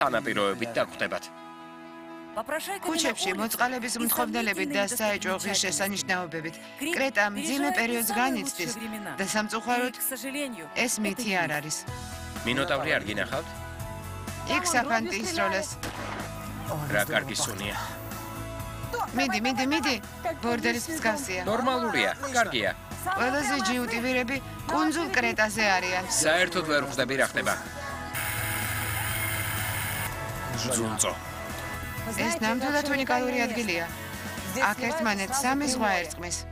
ანაპიროებით დაგვხდებათ. ქუჩებში მოწყალების მთხოვნელებით და საეჭვო ღირსშესანიშნაობებით კრეტა მძიმე პერიოდს განიცდის და სამწუხაროდ ეს მითი არ არის. მინოტავრი არ გინახავთ? იქ საფანტის როლეს. რა კარგი სუნია. მიდი, ბორდელის მსგავსია. ნორმალურია, კარგია. ყველაზე ჯიუტი ვირები კუნძულ კრეტაზე არიან. საერთოდ ვერ ვხვდები რა ხდება. ზუნწო. ეს ნამდვილად უნიკალური ადგილია. აქ ერთმანეთს 3 ზღვა ერწყმის.